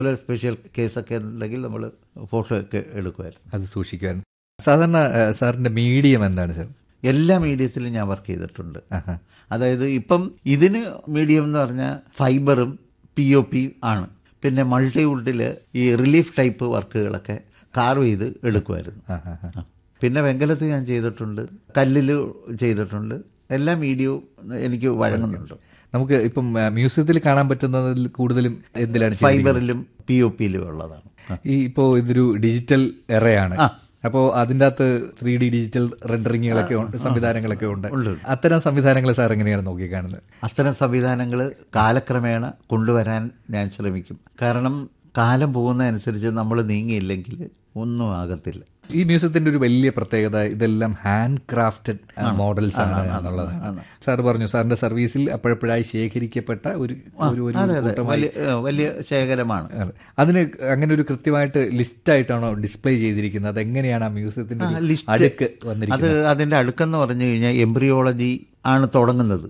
Special കേസൊക്കെ ഉണ്ടെങ്കിൽ നമ്മൾ ഫോട്ടോ ഒക്കെ എടുക്കുമായിരുന്നു. അത് സൂക്ഷിക്കുമായിരുന്നു. സാധാരണ സാറിൻ്റെ മീഡിയം എന്താണ് സാർ? എല്ലാ മീഡിയത്തിലും ഞാൻ വർക്ക് ചെയ്തിട്ടുണ്ട്. അതായത് ഇപ്പം ഇതിന് മീഡിയം എന്ന് പറഞ്ഞാൽ ഫൈബറും POP ആണ്. പിന്നെ മൾട്ടിവുഡിൽ ഈ റിലീഫ് ടൈപ്പ് വർക്കുകളൊക്കെ കാർവ് ചെയ്ത് എടുക്കുമായിരുന്നു. പിന്നെ വെങ്കലത്ത് ഞാൻ ചെയ്തിട്ടുണ്ട്, കല്ലിൽ ചെയ്തിട്ടുണ്ട്. എല്ലാ മീഡിയവും എനിക്ക് വഴങ്ങുന്നുണ്ട്. നമുക്ക് ഇപ്പം മ്യൂസിയത്തിൽ കാണാൻ പറ്റുന്നതിൽ കൂടുതലും എന്തിലാണ്? ഫൈബറിലും POPയിലും ഉള്ളതാണ്. ഈ ഇപ്പോൾ ഇതൊരു ഡിജിറ്റൽ എറയാണ്. അപ്പോൾ അതിൻ്റെ അകത്ത് 3D ഡിജിറ്റൽ റെൻഡറിങ്ങുകളൊക്കെ ഉണ്ട്, സംവിധാനങ്ങളൊക്കെ ഉണ്ട്. അത്തരം സംവിധാനങ്ങൾ സാർ എങ്ങനെയാണ് നോക്കിക്കാണുന്നത്? അത്തരം സംവിധാനങ്ങൾ കാലക്രമേണ കൊണ്ടുവരാൻ ഞാൻ ശ്രമിക്കും. കാരണം കാലം പോകുന്നതനുസരിച്ച് നമ്മൾ നീങ്ങിയില്ലെങ്കിൽ ഒന്നും ആകത്തില്ല. ഈ മ്യൂസിയത്തിൻ്റെ ഒരു വലിയ പ്രത്യേകത ഇതെല്ലാം ഹാൻഡ് ക്രാഫ്റ്റഡ് മോഡൽസ് ആണ് എന്നുള്ളതാണ്. സാർ പറഞ്ഞു സാറിൻ്റെ സർവീസിൽ അപ്പോഴപ്പോഴായി ശേഖരിക്കപ്പെട്ട ഒരു വലിയ ശേഖരമാണ്. അതിന് അങ്ങനെ ഒരു കൃത്യമായിട്ട് ലിസ്റ്റായിട്ടാണോ ഡിസ്പ്ലേ ചെയ്തിരിക്കുന്നത്? അതെങ്ങനെയാണ് ആ മ്യൂസിയത്തിൻ്റെ അടുക്ക് വന്നിരിക്കുന്നത്? അത് അതിൻ്റെ അടുക്കെന്ന് പറഞ്ഞു കഴിഞ്ഞാൽ എംബ്രിയോളജി ആണ് തുടങ്ങുന്നത്.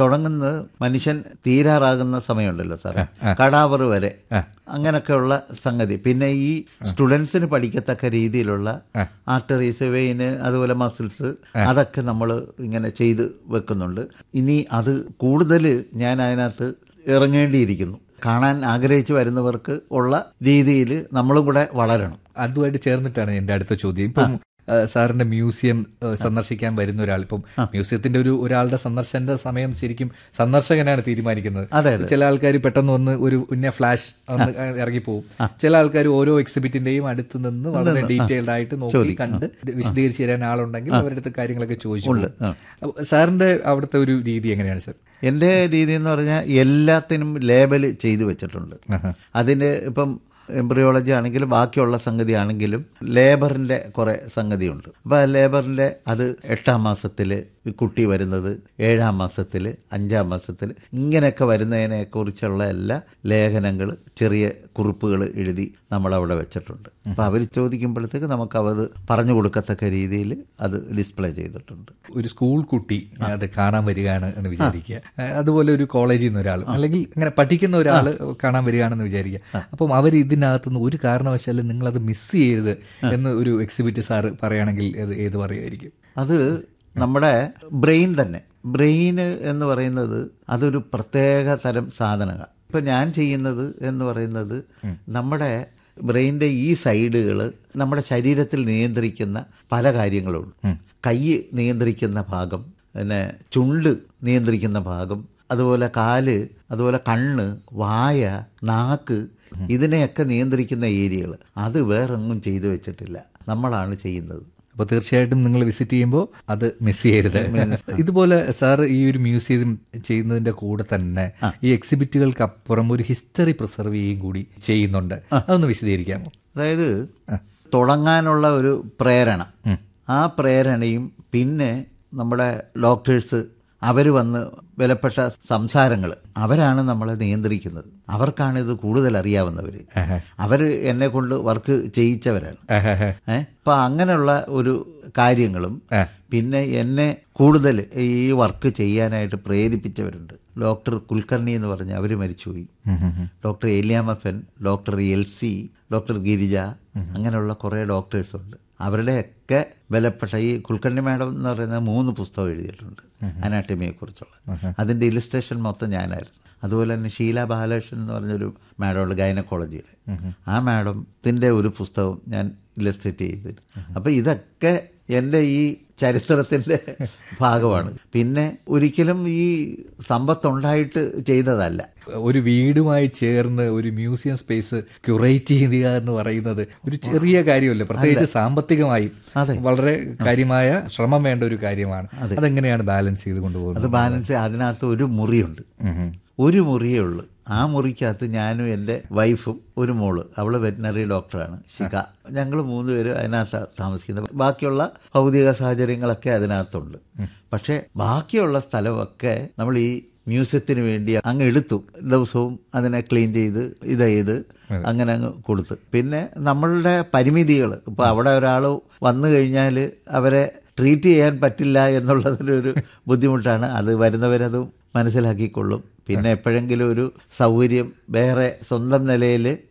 മനുഷ്യൻ തീരാറാകുന്ന സമയമുണ്ടല്ലോ സാറേ, കടാവറ് വരെ അങ്ങനെയൊക്കെയുള്ള സംഗതി. പിന്നെ ഈ സ്റ്റുഡൻസിന് പഠിക്കത്തക്ക രീതിയിലുള്ള ആർട്ടറീസ്, വെയിന്, അതുപോലെ മസിൽസ്, അതൊക്കെ നമ്മൾ ഇങ്ങനെ ചെയ്ത് വെക്കുന്നുണ്ട്. ഇനി അത് കൂടുതൽ ഞാൻ അതിനകത്ത് ഇറങ്ങേണ്ടിയിരിക്കുന്നു. കാണാൻ ആഗ്രഹിച്ച് വരുന്നവർക്ക് ഉള്ള രീതിയിൽ നമ്മളും കൂടെ വളരണം. അതുമായിട്ട് ചേർന്നിട്ടാണ് എൻ്റെ അടുത്ത ചോദ്യം. ഇപ്പം സാറിൻ്റെ മ്യൂസിയം സന്ദർശിക്കാൻ വരുന്ന ഒരാൾ, ഇപ്പം മ്യൂസിയത്തിൻ്റെ ഒരാളുടെ സന്ദർശന സമയം ശരിക്കും സന്ദർശകനാണ് തീരുമാനിക്കുന്നത്. ചില ആൾക്കാർ പെട്ടെന്ന് വന്ന് ഒരു ഫ്ലാഷ് ഇറങ്ങിപ്പോവും. ചില ആൾക്കാർ ഓരോ എക്സിബിറ്റിന്റെയും അടുത്ത് നിന്ന് വളരെ ഡീറ്റെയിൽഡ് ആയിട്ട് നോക്കി കണ്ട് വിശദീകരിച്ച് തരാൻ ആളുണ്ടെങ്കിൽ അവരുടെ അടുത്ത് കാര്യങ്ങളൊക്കെ ചോദിച്ചു. സാറിൻ്റെ അവിടുത്തെ ഒരു രീതി എങ്ങനെയാണ് സാർ? എൻ്റെ രീതി എന്ന് പറഞ്ഞാൽ എല്ലാത്തിനും ലേബൽ ചെയ്ത് വെച്ചിട്ടുണ്ട്. അതിന് ഇപ്പം എംബ്രിയോളജി ആണെങ്കിലും ബാക്കിയുള്ള സംഗതി ആണെങ്കിലും ലേബറിൻ്റെ കുറേ സംഗതിയുണ്ട്. അപ്പോൾ ആ ലേബറിൻ്റെ അത് 8ാം മാസത്തിൽ കുട്ടി വരുന്നത്, 7ാം മാസത്തിൽ, 5ാം മാസത്തിൽ, ഇങ്ങനെയൊക്കെ വരുന്നതിനെക്കുറിച്ചുള്ള എല്ലാ ലേഖനങ്ങൾ, ചെറിയ കുറിപ്പുകൾ എഴുതി നമ്മളവിടെ വെച്ചിട്ടുണ്ട്. അപ്പോൾ അവർ ചോദിക്കുമ്പോഴത്തേക്ക് നമുക്കത് പറഞ്ഞു കൊടുക്കത്തക്ക രീതിയിൽ അത് ഡിസ്പ്ലേ ചെയ്തിട്ടുണ്ട്. ഒരു സ്കൂൾ കുട്ടി അത് കാണാൻ വരികയാണ് എന്ന് വിചാരിക്കുക, അതുപോലെ ഒരു കോളേജിൽ നിന്ന് ഒരാൾ അല്ലെങ്കിൽ അങ്ങനെ പഠിക്കുന്ന ഒരാൾ കാണാൻ വരികയാണെന്ന് വിചാരിക്കുക. അപ്പം അവർ ഇതിനകത്തുനിന്ന് ഒരു കാരണവശാലും നിങ്ങളത് മിസ് ചെയ്യരുത് എന്ന് ഒരു എക്സിബിറ്റ് സാറ് പറയുകയാണെങ്കിൽ അത് ഏത് പറയുമായിരിക്കും? അത് നമ്മുടെ ബ്രെയിൻ തന്നെ. ബ്രെയിന് എന്ന് പറയുന്നത് അതൊരു പ്രത്യേക തരം സാധനമാണ്. ഇപ്പം ഞാൻ ചെയ്യുന്നത് എന്ന് പറയുന്നത് നമ്മുടെ ബ്രെയിനിൻ്റെ ഈ സൈഡുകൾ നമ്മുടെ ശരീരത്തിൽ നിയന്ത്രിക്കുന്ന പല കാര്യങ്ങളുണ്ട്. കൈ നിയന്ത്രിക്കുന്ന ഭാഗം, പിന്നെ ചുണ്ട് നിയന്ത്രിക്കുന്ന ഭാഗം, അതുപോലെ കാല്, അതുപോലെ കണ്ണ്, വായ, നാക്ക്, ഇതിനെയൊക്കെ നിയന്ത്രിക്കുന്ന ഏരിയകൾ അത് വേറൊന്നും ചെയ്തു വെച്ചിട്ടില്ല, നമ്മളാണ് ചെയ്യുന്നത്. അപ്പോൾ തീർച്ചയായിട്ടും നിങ്ങൾ വിസിറ്റ് ചെയ്യുമ്പോൾ അത് മിസ് ചെയ്യരുത്. ഇതുപോലെ സാർ ഈ ഒരു മ്യൂസിയം ചെയ്യുന്നതിൻ്റെ കൂടെ തന്നെ ഈ എക്സിബിറ്റുകൾക്ക് അപ്പുറം ഒരു ഹിസ്റ്ററി പ്രിസർവ് ചെയ്യുകയും കൂടി ചെയ്യുന്നുണ്ട്. അതൊന്ന് വിശദീകരിക്കാമോ? അതായത് തുടങ്ങാനുള്ള ഒരു പ്രേരണ, ആ പ്രേരണയും പിന്നെ നമ്മുടെ ഡോക്ടേഴ്സ് അവർ വന്ന് വിലപ്പെട്ട സംസാരങ്ങൾ, അവരാണ് നമ്മളെ നിയന്ത്രിക്കുന്നത്. അവർക്കാണിത് കൂടുതൽ അറിയാവുന്നവർ. അവർ എന്നെ കൊണ്ട് വർക്ക് ചെയ്യിച്ചവരാണ്. അപ്പം അങ്ങനെയുള്ള ഒരു കാര്യങ്ങളും പിന്നെ എന്നെ കൂടുതൽ ഈ വർക്ക് ചെയ്യാനായിട്ട് പ്രേരിപ്പിച്ചവരുണ്ട്. ഡോക്ടർ കുൽക്കർണി എന്ന് പറഞ്ഞ അവർ മരിച്ചുപോയി. Doctor ഏലിയാമഫൻ, doctor LC, doctor Girija, അങ്ങനെയുള്ള കുറേ ഡോക്ടേഴ്സുണ്ട്. അവരുടെയൊക്കെ വിലപ്പെട്ട ഈ കുൽക്കർണി മാഡം എന്ന് പറയുന്ന 3 പുസ്തകം എഴുതിയിട്ടുണ്ട് അനാട്ടമിയെക്കുറിച്ചുള്ള. അതിൻ്റെ ഇലിസ്ട്രേഷൻ മൊത്തം ഞാനായിരുന്നു. അതുപോലെ തന്നെ ഷീല ബാലകൃഷ്ണൻ എന്ന് പറഞ്ഞൊരു മാഡമുണ്ട് ഗൈനക്കോളജിയുടെ. ആ മാഡത്തിൻ്റെ ഒരു പുസ്തകം ഞാൻ ഇലസ്ട്രേറ്റ് ചെയ്ത്. അപ്പോൾ ഇതൊക്കെ എൻ്റെ ഈ ചരിത്രത്തിൻ്റെ ഭാഗമാണ്. പിന്നെ ഒരിക്കലും ഈ സമ്പത്തുണ്ടായിട്ട് ചെയ്തതല്ല. ഒരു വീടുമായി ചേർന്ന് ഒരു മ്യൂസിയം സ്പേസ് ക്യൂറേറ്റ് ചെയ്യുക എന്ന് പറയുന്നത് ഒരു ചെറിയ കാര്യമല്ല, പ്രത്യേകിച്ച് സാമ്പത്തികമായും വളരെ കാര്യമായ ശ്രമം വേണ്ട ഒരു കാര്യമാണ്. അതെങ്ങനെയാണ് ബാലൻസ് ചെയ്ത് കൊണ്ടുപോകുന്നത്? അത് ബാലൻസ്, അതിനകത്ത് ഒരു മുറിയുണ്ട്, ഒരു മുറിയേ ഉള്ളൂ. ആ മുറിക്കകത്ത് ഞാനും എൻ്റെ വൈഫും ഒരു മോള്, അവൾ വെറ്റിനറി ഡോക്ടറാണ്, ശിഖ, ഞങ്ങൾ 3 പേര് അതിനകത്ത് താമസിക്കുന്നത്. ബാക്കിയുള്ള ഭൗതിക സാഹചര്യങ്ങളൊക്കെ അതിനകത്തുണ്ട്. പക്ഷേ ബാക്കിയുള്ള സ്ഥലമൊക്കെ നമ്മൾ ഈ മ്യൂസിയത്തിന് വേണ്ടി അങ്ങ് എടുത്തു. ദിവസവും അതിനെ ക്ലീൻ ചെയ്ത് ഇത് അങ്ങനെ അങ്ങ് കൊടുത്ത്. പിന്നെ നമ്മളുടെ പരിമിതികൾ, ഇപ്പോൾ അവിടെ ഒരാൾ വന്നു കഴിഞ്ഞാൽ അവരെ ട്രീറ്റ് ചെയ്യാൻ പറ്റില്ല എന്നുള്ളതിലൊരു ബുദ്ധിമുട്ടാണ്. അത് വരുന്നവരതും മനസ്സിലാക്കിക്കൊള്ളും. പിന്നെ എപ്പോഴെങ്കിലും ഒരു സൗകര്യം വേറെ സ്വന്തം നിലയിൽ